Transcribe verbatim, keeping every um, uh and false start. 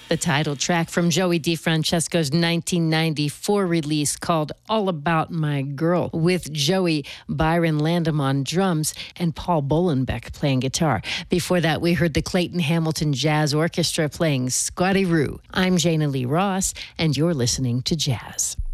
The title track from Joey DeFrancesco's nineteen ninety-four release called All About My Girl, with Joey Byron Landam on drums and Paul Bolenbeck playing guitar. Before that, we heard the Clayton Hamilton Jazz Orchestra playing Squatty Roo. I'm Jana Lee Ross, and you're listening to Jazz.